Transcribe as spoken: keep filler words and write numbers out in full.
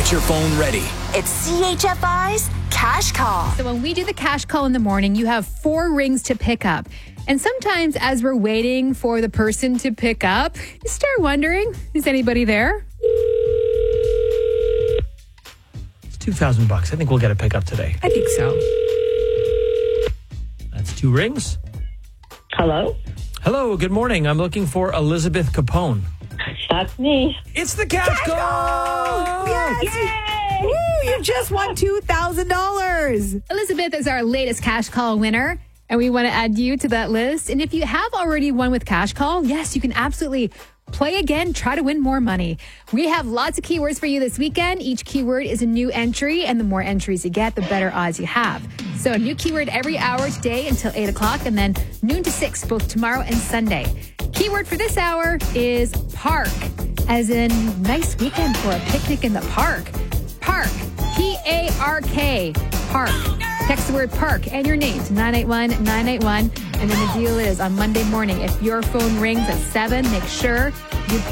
Get your phone ready. It's C H F I's Cash Call. So when we do the cash call in the morning, you have four rings to pick up. And sometimes as we're waiting for the person to pick up, you start wondering, is anybody there? It's two thousand bucks. I think we'll get a pickup today. I think so. That's two rings. Hello? Hello, good morning. I'm looking for Elizabeth Capone. That's me. It's the cash, cash call! call! Yes! Yay! Woo, you just won two thousand dollars. Elizabeth is our latest cash call winner, and we want to add you to that list. And if you have already won with cash call, yes, you can absolutely play again, try to win more money. We have lots of keywords for you this weekend. Each keyword is a new entry, and the more entries you get, the better odds you have. So a new keyword every hour today until eight o'clock, and then noon to six, both tomorrow and Sunday. Keyword for this hour is park, as in nice weekend for a picnic in the park. Park, P A R K, park. Text the word park and your name to nine eight one nine eight one. And then the deal is on Monday morning, if your phone rings at seven, make sure you